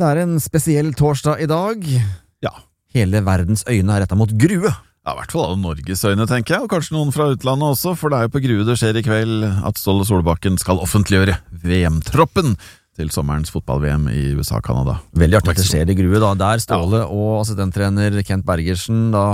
Det en spesiell torsdag I dag. Ja. Hele verdens øyne rettet mot Grue. Ja, I hvert fall alle Norges øyne, tenker jeg, og kanskje noen fra utlandet også, for det jo på Grue det skjer I kveld at Ståle Solbakken skal offentliggjøre VM-troppen til sommerens fotball-VM I USA og Kanada. Veldig artig at det skjer I Grue da. Der Ståle og assistenttrener Kent Bergersen da